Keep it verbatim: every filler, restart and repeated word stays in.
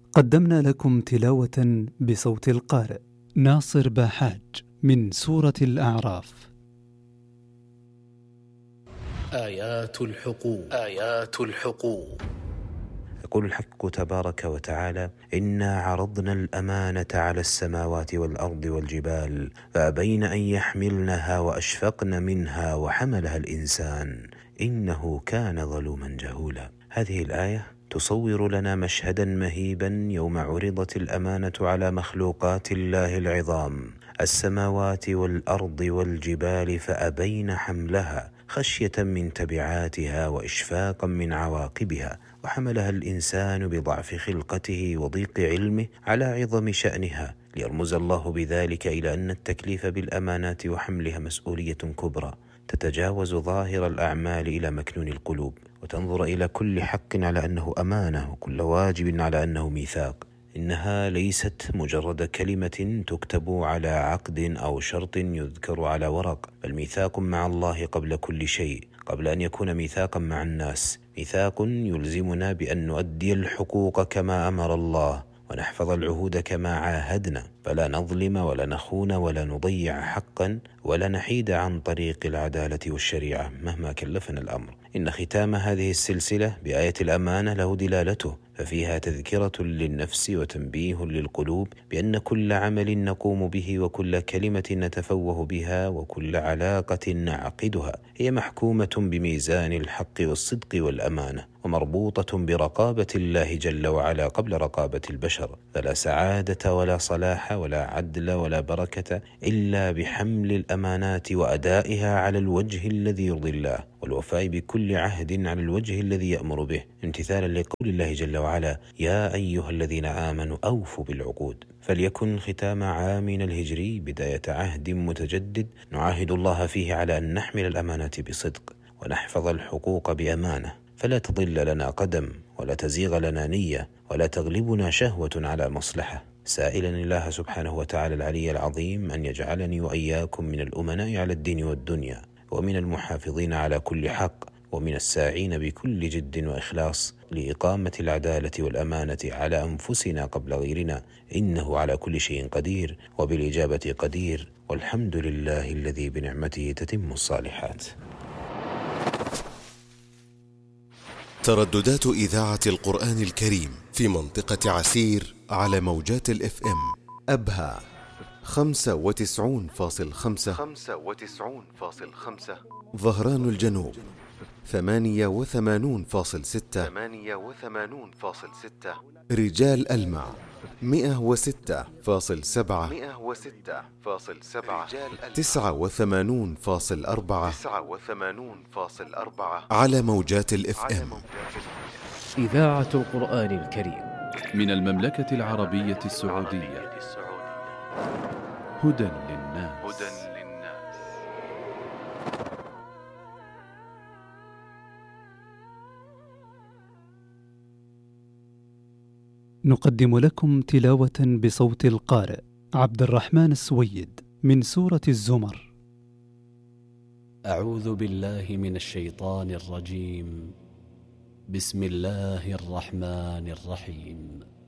قدمنا لكم تلاوة بصوت القارئ ناصر باحاج من سورة الأعراف. آيات الحقوق آيات الحقوق يقول الحق تبارك وتعالى: إنا عرضنا الأمانة على السماوات والأرض والجبال فأبين أن يحملنها وأشفقن منها وحملها الإنسان إنه كان ظلوما جهولا. هذه الآية تصور لنا مشهدا مهيبا يوم عرضت الأمانة على مخلوقات الله العظام، السماوات والأرض والجبال، فأبين حملها خشية من تبعاتها وإشفاقا من عواقبها، وحملها الإنسان بضعف خلقته وضيق علمه على عظم شأنها، ليرمز الله بذلك إلى أن التكليف بالأمانات وحملها مسؤولية كبرى تتجاوز ظاهر الأعمال إلى مكنون القلوب، وتنظر إلى كل حق على أنه أمانة وكل واجب على أنه ميثاق. إنها ليست مجرد كلمة تكتب على عقد أو شرط يذكر على ورق، بل ميثاق مع الله قبل كل شيء، قبل أن يكون ميثاقا مع الناس، ميثاق يلزمنا بأن نؤدي الحقوق كما أمر الله، ونحفظ العهود كما عاهدنا، فلا نظلم ولا نخون ولا نضيع حقا ولا نحيد عن طريق العدالة والشريعة مهما كلفنا الأمر. إن ختام هذه السلسلة بآية الأمانة له دلالته، ففيها تذكرة للنفس وتنبيه للقلوب بأن كل عمل نقوم به وكل كلمة نتفوه بها وكل علاقة نعقدها هي محكومة بميزان الحق والصدق والأمانة، ومربوطة برقابة الله جل وعلا قبل رقابة البشر، فلا سعادة ولا صلاح ولا عدل ولا بركة إلا بحمل الأمانات وأدائها على الوجه الذي يرضي الله، والوفاء بكل عهد على الوجه الذي يأمر به، امتثالا لقول الله جل وعلا: يا أيها الذين آمنوا أوفوا بالعقود. فليكن ختام عامنا الهجري بداية عهد متجدد نعاهد الله فيه على أن نحمل الأمانات بصدق ونحفظ الحقوق بأمانة، فلا تضل لنا قدم ولا تزيغ لنا نية ولا تغلبنا شهوة على مصلحة، سائلا الله سبحانه وتعالى العلي العظيم أن يجعلني وإياكم من الأمناء على الدين والدنيا، ومن المحافظين على كل حق، ومن الساعين بكل جد وإخلاص لإقامة العدالة والأمانة على أنفسنا قبل غيرنا، إنه على كل شيء قدير وبالإجابة قدير، والحمد لله الذي بنعمته تتم الصالحات. ترددات إذاعة القرآن الكريم في منطقة عسير على موجات الاف ام: أبها خمسة وتسعون فاصل خمسة، خمسة وتسعون فاصل خمسة، ظهران الجنوب ثمانية وثمانون فاصل ستة، ثمانية وثمانون فاصل ستة، رجال ألمع مئة وستة فاصل سبعة، مئة وستة فاصل سبعة، تسعة وثمانون فاصل أربعة، تسعة وثمانون فاصل أربعة على موجات الاف ام. إذاعة القرآن الكريم من المملكة العربية السعودية، هدى للناس. هدى للناس. نقدم لكم تلاوة بصوت القارئ عبد الرحمن السويد من سورة الزمر. أعوذ بالله من الشيطان الرجيم. بسم الله الرحمن الرحيم.